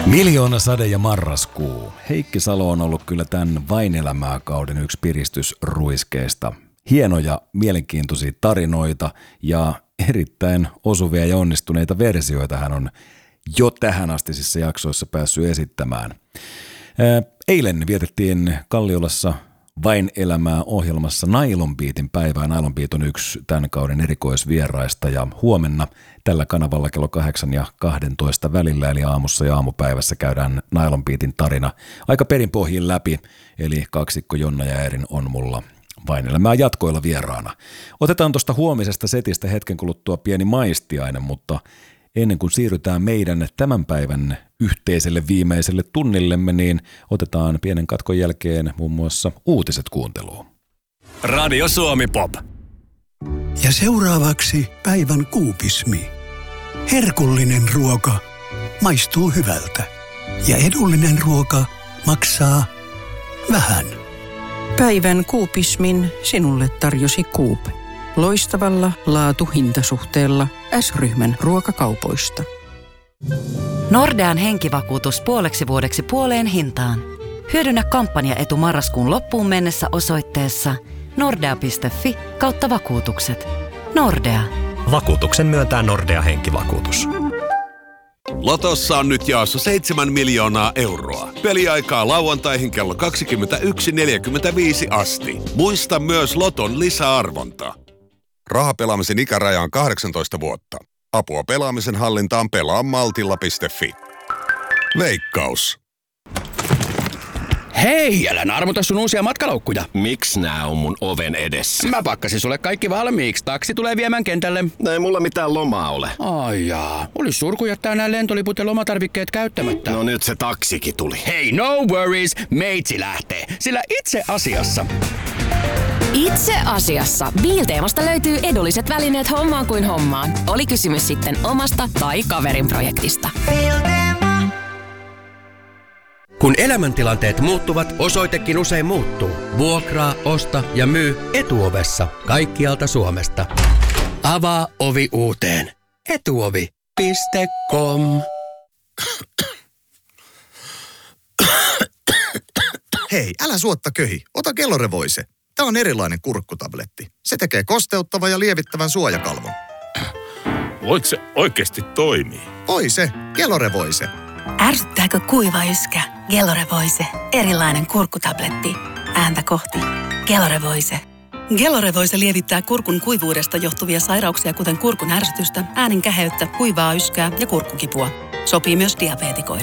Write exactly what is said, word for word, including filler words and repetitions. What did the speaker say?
Miljoona sade ja marraskuu. Heikki Salo on ollut kyllä tämän Vain elämää -kauden yksi piristysruiskeista. Hienoja, mielenkiintoisia tarinoita ja erittäin osuvia ja onnistuneita versioita hän on jo tähän astisissa jaksoissa päässyt esittämään. Eilen vietettiin Kalliolassa Vain elämää -ohjelmassa Nylon Beatin päivää. Nylon Beat on yksi tämän kauden erikoisvieraista ja huomenna tällä kanavalla kello kahdeksan ja kahdentoista välillä eli aamussa ja aamupäivässä käydään Nylon Beatin tarina aika perinpohjin läpi. Eli kaksikko Jonna ja Erin on mulla Vain elämää jatkoilla vieraana. Otetaan tuosta huomisesta setistä hetken kuluttua pieni maistiainen, mutta ennen kuin siirrytään meidän tämän päivän yhteiselle viimeiselle tunnillemme, niin otetaan pienen katkon jälkeen muun muassa uutiset kuunteluun. Radio Suomi Pop. Ja seuraavaksi päivän kuupismi. Herkullinen ruoka maistuu hyvältä ja edullinen ruoka maksaa vähän. Päivän kuupismin sinulle tarjosi Coop. Loistavalla laatu-hintasuhteella S-ryhmän ruokakaupoista. Nordean henkivakuutus puoleksi vuodeksi puoleen hintaan. Hyödynnä kampanjaetu marraskuun loppuun mennessä osoitteessa nordea piste fi kautta vakuutukset. Nordea. Vakuutuksen myöntää Nordea henkivakuutus. Lotossa on nyt jaossa seitsemän miljoonaa euroa. Peliaikaa lauantaihin kello kaksikymmentäyksi neljäkymmentäviisi asti. Muista myös Loton lisäarvonta. Rahapelaamisen ikäraja on kahdeksantoista vuotta. Apua pelaamisen hallintaan pelaa maltilla piste fi. Veikkaus. Hei, älä armuta sun uusia matkalaukkuja. Miks nää on mun oven edessä? Mä pakkasin sulle kaikki valmiiksi. Taksi tulee viemään kentälle. Ei mulla mitään lomaa ole. Ai jaa, olis surku jättää nää lentoliput ja lomatarvikkeet käyttämättä. No nyt se taksikin tuli. Hei, no worries, meitsi lähtee. Sillä itse asiassa... Itse asiassa Biilteemasta löytyy edulliset välineet hommaan kuin hommaan. Oli kysymys sitten omasta tai kaverin projektista. Kun elämäntilanteet muuttuvat, osoitekin usein muuttuu. Vuokraa, osta ja myy Etuovessa kaikkialta Suomesta. Avaa ovi uuteen. Etuovi piste com. Hei, älä suotta köhi. Ota Gellorevoise. Tämä on erilainen kurkkutabletti. Se tekee kosteuttavan ja lievittävän suojakalvon. Voiko se oikeasti toimii? Voi se. Gellorevoise. Ärsyttääkö kuiva yskä? Gellorevoise. Erilainen kurkkutabletti. Ääntä kohti. Gellorevoise. Gellorevoise lievittää kurkun kuivuudesta johtuvia sairauksia, kuten kurkun ärsytystä, äänen käheyttä, kuivaa yskää ja kurkkukipua. Sopii myös diabeetikoille.